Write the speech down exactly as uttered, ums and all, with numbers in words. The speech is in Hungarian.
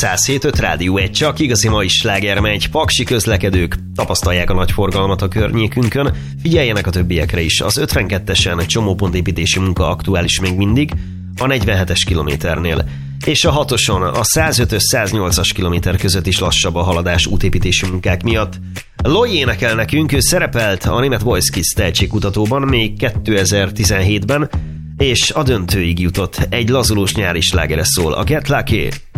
száz hét öt Rádió egy, csak igazi mai sláger megy. Paksi közlekedők tapasztalják a nagy forgalmat a környékünkön, figyeljenek a többiekre is. Az ötvenkettesen csomópontépítési munka aktuális még mindig, a negyvenhetes kilométernél. És a hatoson a százötös száznyolcas kilométer között is lassabb a haladás útépítési munkák miatt. Loy énekel nekünk, ő szerepelt a német Voice Kids tehetségkutatóban még kétezer-tizenhétben, és a döntőig jutott. Egy lazulós nyári slágere szól, a Get Lucky.